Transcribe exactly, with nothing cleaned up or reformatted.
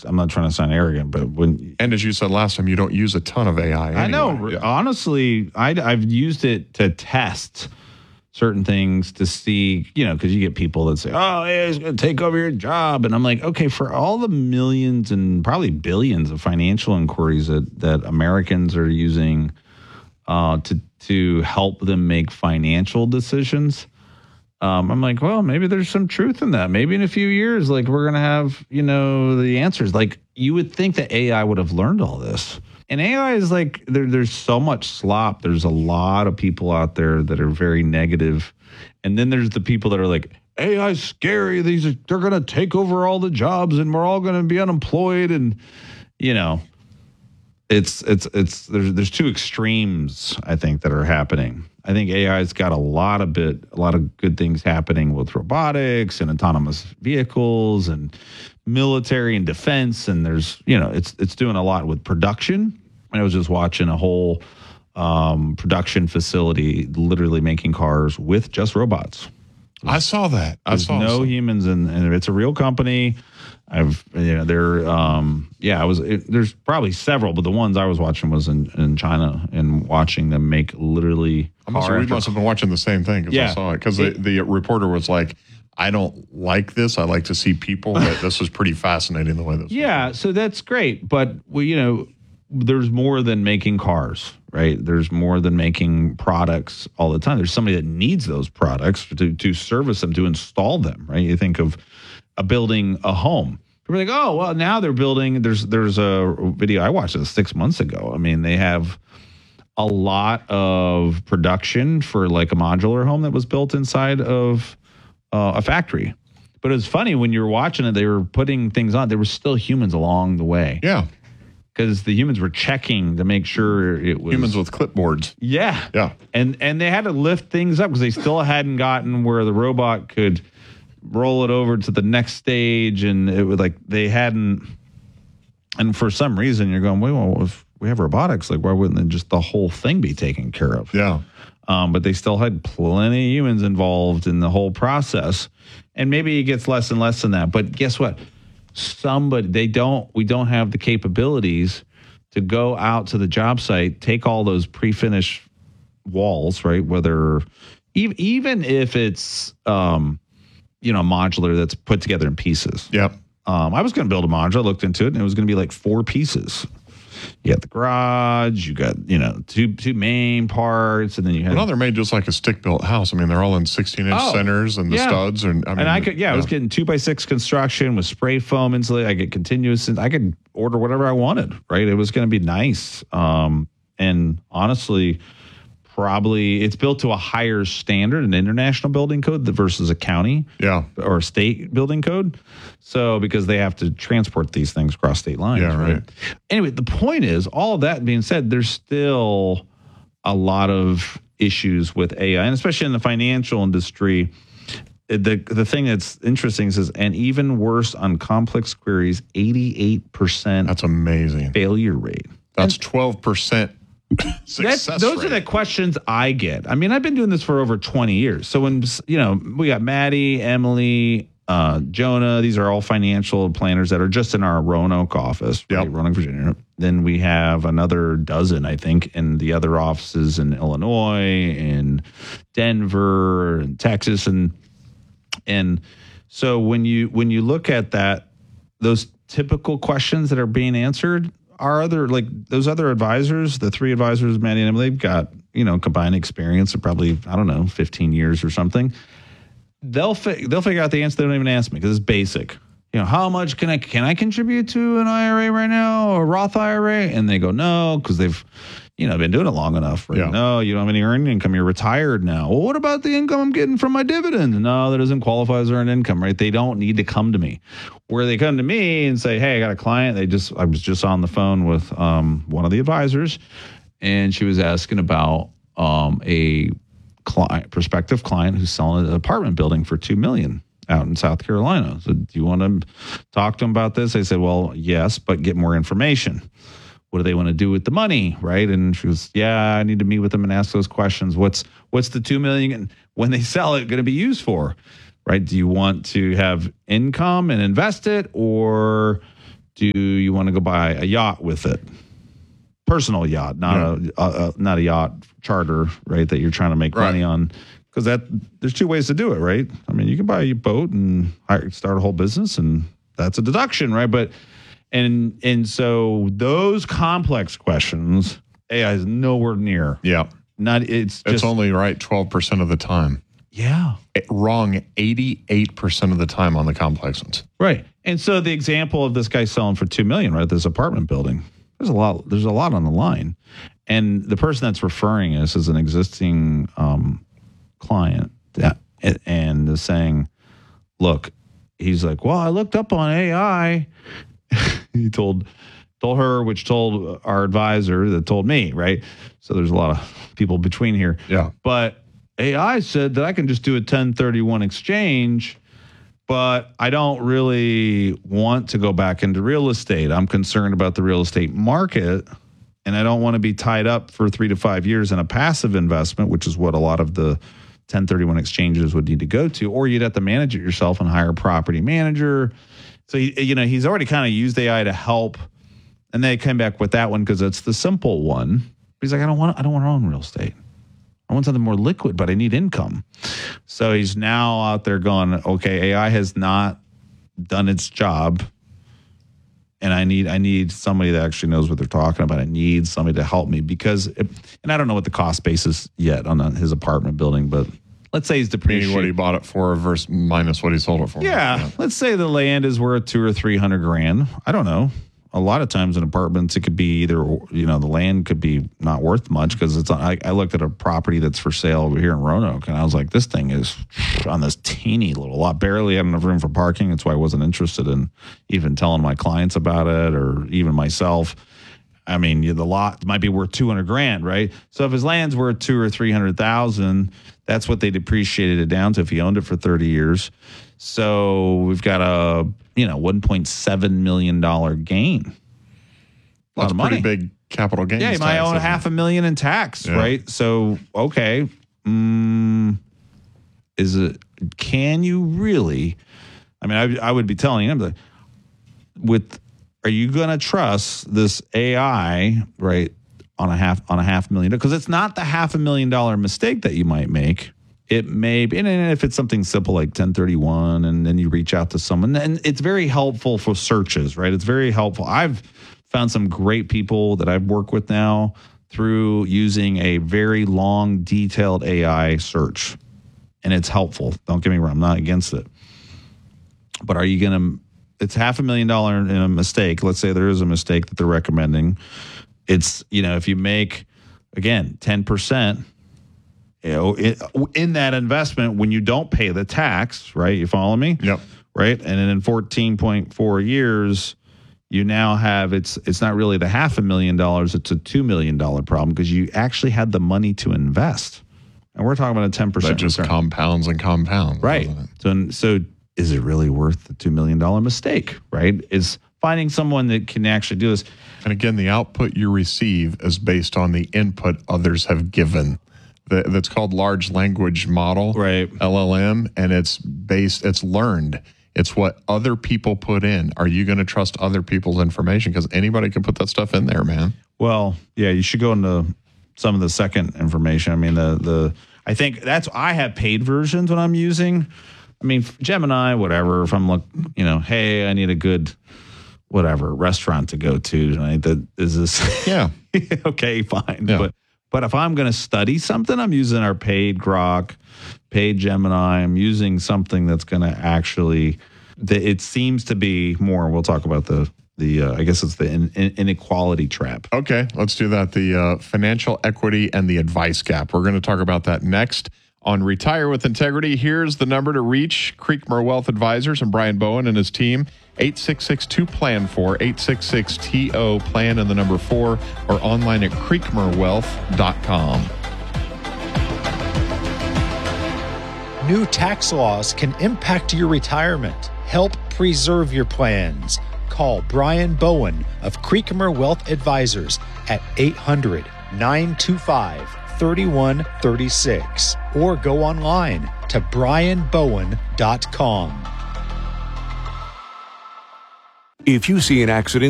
I'm not trying to sound arrogant, but when and as you said last time, you don't use a ton of A I. Anyway. I know. Yeah. Honestly, I, I've used it to test certain things to see, you know, because you get people that say, "Oh, yeah, it's going to take over your job," and I'm like, okay, for all the millions and probably billions of financial inquiries that that Americans are using uh, to to help them make financial decisions. Um, I'm like, well, maybe there's some truth in that. Maybe in a few years, like we're going to have, you know, the answers. Like you would think that A I would have learned all this. And A I is like, there, there's so much slop. There's a lot of people out there that are very negative. And then there's the people that are like, A I's scary. These are, they're going to take over all the jobs and we're all going to be unemployed. And, you know, it's, it's, it's, there's, there's two extremes, I think, that are happening. I think A I's got a lot of bit, a lot of good things happening with robotics and autonomous vehicles and military and defense. And there's, you know, it's it's doing a lot with production. I was just watching a whole um, production facility, literally making cars with just robots. I saw that. I There's saw no some. humans, in, and it's a real company. I've, you know, they're, um, yeah, I was, it, there's probably several, but the ones I was watching was in, in China and watching them make literally. I must have, we must have been watching the same thing because Yeah. I saw it. Because the, the reporter was like, I don't like this. I like to see people. But this was pretty fascinating the way this Yeah, was. so that's great. But, well, you know, there's more than making cars, right? There's more than making products all the time. There's somebody that needs those products to, to service them, to install them, right? You think of a building a home. People are like, oh, well, now they're building. There's there's a video I watched this six months ago. I mean, they have a lot of production for like a modular home that was built inside of uh, a factory. But it was funny when you were watching it, they were putting things on. There were still humans along the way. Yeah. Because the humans were checking to make sure it was. Humans with clipboards. Yeah. Yeah. And and they had to lift things up because they still hadn't gotten where the robot could roll it over to the next stage. And it was like they hadn't. And for some reason, you're going, well, if we have robotics, like why wouldn't then just the whole thing be taken care of? Yeah. Um, but they still had plenty of humans involved in the whole process. And maybe it gets less and less than that. But guess what? Somebody, they don't, we don't have the capabilities to go out to the job site, take all those pre-finished walls, right? Whether, even, even if it's, um, you know, modular that's put together in pieces. Yep. Um, I was going to build a modular, I looked into it, and it was going to be like four pieces. You got the garage, you got, you know, two two main parts, and then you had. Well, they're made just like a stick-built house. I mean, they're all in sixteen-inch Oh, centers and the yeah. studs. And I mean, and I could, yeah, I was getting two by six construction with spray foam insulated. I get continuous, I could order whatever I wanted, right? It was going to be nice. Um, and honestly, probably it's built to a higher standard, an international building code versus a county yeah. or a state building code. So because they have to transport these things across state lines. Yeah, right. Anyway, the point is, all of that being said, there's still a lot of issues with A I, and especially in the financial industry. The the thing that's interesting is, and even worse on complex queries, eighty-eight percent That's amazing. failure rate. That's twelve percent success That's, those rate. are the questions I get. I mean, I've been doing this for over twenty years. So when, you know, we got Maddie, Emily, uh, Jonah, these are all financial planners that are just in our Roanoke office, right? Yep. Roanoke, Virginia. Then we have another dozen, I think, in the other offices in Illinois, in Denver, and Texas. And and so when you when you look at that, those typical questions that are being answered, our other, like those other advisors, the three advisors, Maddie and Emily, they've got, you know, combined experience of probably, I don't know, fifteen years or something. They'll fi- they'll figure out the answer. They don't even ask me because it's basic. You know, how much can I can I contribute to an I R A right now, or a Roth I R A? And they go, no, because they've, you know, been doing it long enough. Right? Yeah. No, you don't have any earned income. You're retired now. Well, what about the income I'm getting from my dividend? No, that doesn't qualify as earned income, right? They don't need to come to me. Where they come to me and say, hey, I got a client. They just, I was just on the phone with um, one of the advisors, and she was asking about um, a client, prospective client who's selling an apartment building for two million dollars out in South Carolina. So do you want to talk to them about this? I said, well, yes, but get more information. What do they want to do with the money, right? And she was, yeah, I need to meet with them and ask those questions. What's what's the two million dollars when they sell it going to be used for, right? Do you want to have income and invest it, or do you want to go buy a yacht with it? Personal yacht, not yeah. a, a, a not a yacht charter, right? That you're trying to make right. money on, because that there's two ways to do it, right? I mean, you can buy a boat and hire, start a whole business, and that's a deduction, right? But and and so those complex questions, A I is nowhere near. Yeah, not it's just, it's only right twelve percent of the time. Yeah, it, wrong eighty-eight percent of the time on the complex ones. Right, and so the example of this guy selling for two million, right? This apartment building. There's a lot. There's a lot on the line, and the person that's referring us is an existing um, client, that, and is saying, "Look," he's like, "Well, I looked up on A I." he told told her, which told our advisor, that told me, right? So there's a lot of people between here. Yeah, but A I said that I can just do a ten thirty-one exchange. But I don't really want to go back into real estate. I'm concerned about the real estate market, and I don't want to be tied up for three to five years in a passive investment, which is what a lot of the ten thirty-one exchanges would need to go to, or you'd have to manage it yourself and hire a property manager. So, he, you know, he's already kind of used A I to help, and they came back with that one because it's the simple one. He's like, I don't want, I don't want to own real estate. I want something more liquid, but I need income. So he's now out there going, okay, A I has not done its job, and I need I need somebody that actually knows what they're talking about. I need somebody to help me because, it, and I don't know what the cost base is yet on his apartment building, but let's say he's depreciating. Meaning what he bought it for versus minus what he sold it for. Yeah, yeah. Let's say the land is worth two or three hundred grand. I don't know. A lot of times in apartments, it could be either, you know, the land could be not worth much because it's. I, I looked at a property that's for sale over here in Roanoke, and I was like, this thing is on this teeny little lot, barely had enough room for parking. That's why I wasn't interested in even telling my clients about it or even myself. I mean, the lot might be worth two hundred grand, right? So if his land's worth two or three hundred thousand, that's what they depreciated it down to if he owned it for thirty years. So we've got a, you know, one point seven million dollars gain. That's a pretty big capital gains. Yeah, you might own a half a million in tax, yeah. right? So, okay. Um, is it, can you really, I mean, I, I would be telling him that with, are you going to trust this A I, right, on a half, on a half million? Because it's not the half a million dollar mistake that you might make. It may be, and if it's something simple like ten thirty-one, and then you reach out to someone, and it's very helpful for searches, right? It's very helpful. I've found some great people that I've worked with now through using a very long, detailed A I search, and it's helpful. Don't get me wrong, I'm not against it. But are you going to, it's half a million dollar in a mistake. Let's say there is a mistake that they're recommending. It's, you know, if you make, again, ten percent, you know, in that investment, when you don't pay the tax, right? You follow me? Yep. Right? And then in fourteen point four years, you now have, it's it's not really the half a million dollars, it's a two million dollars problem because you actually had the money to invest. And we're talking about a ten percent that just return. compounds and compounds. Right. So, so is it really worth the two million dollars mistake, right? Is finding someone that can actually do this. And again, the output you receive is based on the input others have given. The, that's called large language model, right? L L M, and it's based, it's learned. It's what other people put in. Are you going to trust other people's information? Because anybody can put that stuff in there, man. Well, yeah, you should go into some of the second information. I mean, the the I think that's I have paid versions when I'm using. I mean, Gemini, whatever. If I'm look, you know, hey, I need a good whatever restaurant to go to tonight. That is this. Yeah. Okay, fine. Yeah. But but if I'm going to study something, I'm using our paid Grok, paid Gemini. I'm using something that's going to actually. The, it seems to be more. We'll talk about the the. Uh, I guess it's the in, in, inequality trap. Okay, let's do that. The uh, financial equity and the advice gap. We're going to talk about that next on Retire with Integrity. Here's the number to reach Creekmore Wealth Advisors and Brian Bowen and his team. eight six six two plan four, eight six six T O plan and the number four, or online at creekmore wealth dot com. New tax laws can impact your retirement. Help preserve your plans. Call Brian Bowen of Creekmore Wealth Advisors at eight hundred, nine two five, three one three six or go online to brian bowen dot com. If you see an accident